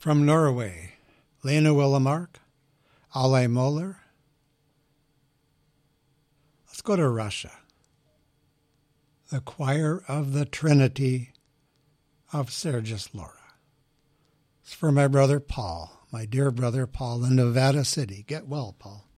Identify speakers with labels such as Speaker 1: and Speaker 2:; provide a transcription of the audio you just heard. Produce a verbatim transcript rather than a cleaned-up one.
Speaker 1: From Norway, Lena Willemark, Ale Moller. Let's go to Russia. The Choir of the Trinity of Sergius Laura. It's for my brother Paul, my dear brother Paul in Nevada City. Get well, Paul.